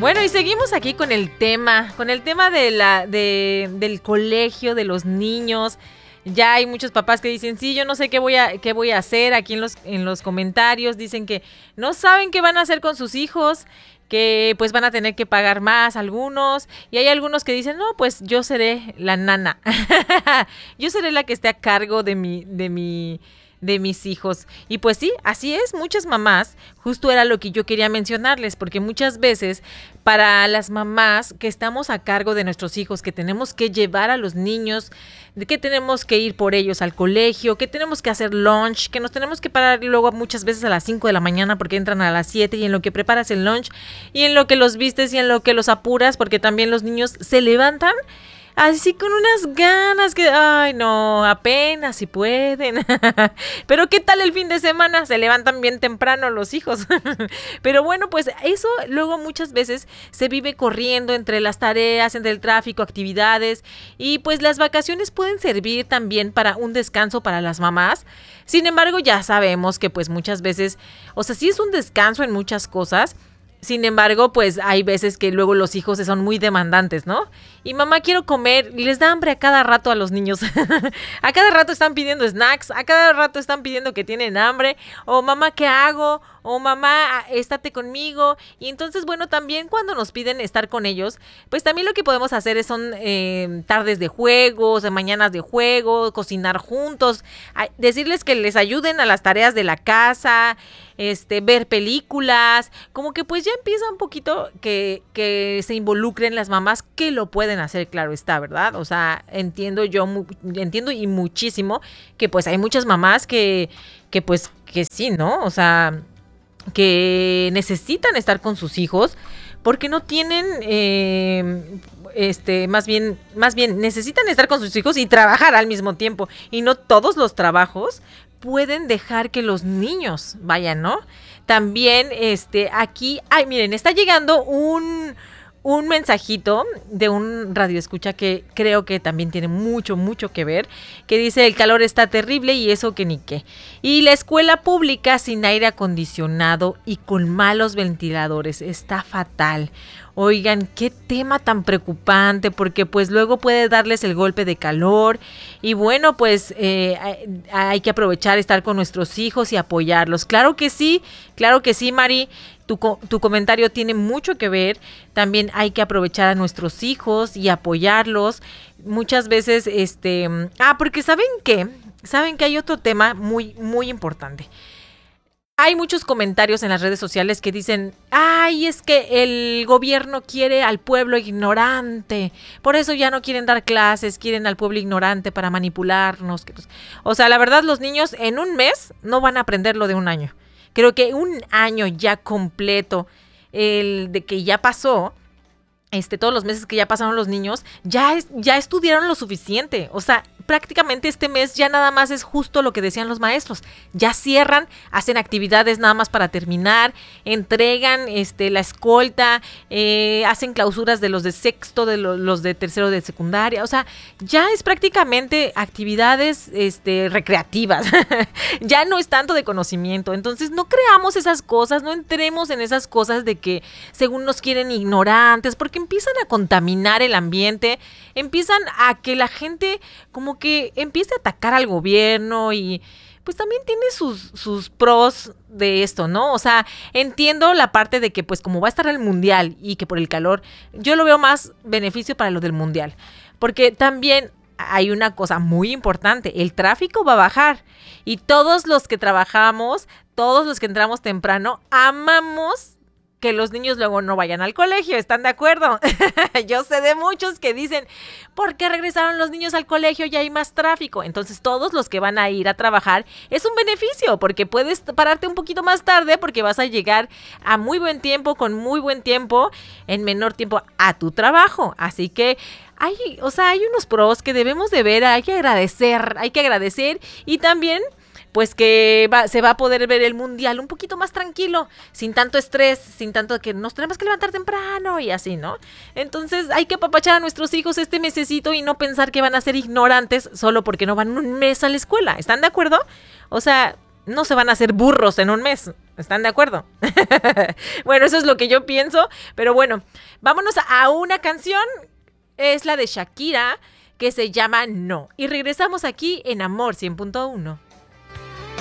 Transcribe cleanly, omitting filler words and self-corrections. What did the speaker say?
Bueno, y seguimos aquí con el tema del colegio, de los niños. Ya hay muchos papás que dicen, sí, yo no sé qué voy a hacer. Aquí en los comentarios dicen que no saben qué van a hacer con sus hijos, que pues van a tener que pagar más algunos. Y hay algunos que dicen, no, pues yo seré la nana. Yo seré la que esté a cargo de mis hijos. Y pues sí, así es, muchas mamás, justo era lo que yo quería mencionarles, porque muchas veces para las mamás que estamos a cargo de nuestros hijos, que tenemos que llevar a los niños, de que tenemos que ir por ellos al colegio, que tenemos que hacer lunch, que nos tenemos que parar luego muchas veces a las 5 de la mañana porque entran a las 7, y en lo que preparas el lunch y en lo que los vistes y en lo que los apuras, porque también los niños se levantan así con unas ganas que, ay no, apenas si pueden. Pero ¿qué tal el fin de semana? Se levantan bien temprano los hijos. Pero bueno, pues eso luego muchas veces se vive corriendo entre las tareas, entre el tráfico, actividades, y pues las vacaciones pueden servir también para un descanso para las mamás. Sin embargo, ya sabemos que pues muchas veces, o sea, sí es un descanso en muchas cosas. Sin embargo, pues hay veces que luego los hijos son muy demandantes, ¿no? Y mamá, quiero comer, y les da hambre a cada rato a los niños. A cada rato están pidiendo snacks, a cada rato están pidiendo que tienen hambre, o mamá, ¿qué hago? O mamá, estate conmigo. Y entonces, bueno, también cuando nos piden estar con ellos, pues también lo que podemos hacer son tardes de juegos, mañanas de juego, cocinar juntos, decirles que les ayuden a las tareas de la casa, ver películas, como que pues ya empieza un poquito que se involucren las mamás, que lo pueden hacer, claro está, ¿verdad? O sea, entiendo y muchísimo que pues hay muchas mamás que pues que sí, ¿no? O sea, que necesitan estar con sus hijos porque no tienen, más bien necesitan estar con sus hijos y trabajar al mismo tiempo, y no todos los trabajos pueden dejar que los niños vayan, ¿no? También, aquí, ay, miren, está llegando un mensajito de un radioescucha que creo que también tiene mucho que ver, que dice: el calor está terrible y eso que ni qué. Y la escuela pública sin aire acondicionado y con malos ventiladores está fatal. Oigan, qué tema tan preocupante, porque pues luego puede darles el golpe de calor. Y bueno, pues hay que aprovechar estar con nuestros hijos y apoyarlos. Claro que sí, Mari. Tu comentario tiene mucho que ver. También hay que aprovechar a nuestros hijos y apoyarlos. Muchas veces, porque ¿saben qué? Saben que hay otro tema muy importante. Hay muchos comentarios en las redes sociales que dicen: ay, es que el gobierno quiere al pueblo ignorante, por eso ya no quieren dar clases, quieren al pueblo ignorante para manipularnos. O sea, la verdad, los niños en un mes no van a aprender lo de un año. Creo que un año ya completo, el de que ya pasó, todos los meses que ya pasaron los niños, ya estudiaron lo suficiente. O sea, prácticamente este mes ya nada más es justo lo que decían los maestros. Ya cierran, hacen actividades nada más para terminar, entregan la escolta, hacen clausuras de los de sexto, de los de tercero de secundaria. O sea, ya es prácticamente actividades recreativas. Ya no es tanto de conocimiento. Entonces no creamos esas cosas, no entremos en esas cosas de que según nos quieren ignorantes, porque empiezan a contaminar el ambiente, empiezan a que la gente como que empiece a atacar al gobierno, y pues también tiene sus pros de esto, ¿no? O sea, entiendo la parte de que pues como va a estar el mundial y que por el calor, yo lo veo más beneficio para lo del mundial, porque también hay una cosa muy importante: el tráfico va a bajar, y todos los que trabajamos, todos los que entramos temprano, amamos que los niños luego no vayan al colegio. ¿Están de acuerdo? Yo sé de muchos que dicen: ¿por qué regresaron los niños al colegio? Ya hay más tráfico. Entonces todos los que van a ir a trabajar es un beneficio, porque puedes pararte un poquito más tarde, porque vas a llegar a muy buen tiempo, con muy buen tiempo, en menor tiempo a tu trabajo. Así que hay unos pros que debemos de ver, hay que agradecer, y también pues que se va a poder ver el mundial un poquito más tranquilo, sin tanto estrés, sin tanto que nos tenemos que levantar temprano y así, ¿no? Entonces hay que apapachar a nuestros hijos este mesecito y no pensar que van a ser ignorantes solo porque no van un mes a la escuela. ¿Están de acuerdo? O sea, no se van a hacer burros en un mes. ¿Están de acuerdo? Bueno, eso es lo que yo pienso. Pero bueno, vámonos a una canción. Es la de Shakira, que se llama No. Y regresamos aquí en Amor 100.1.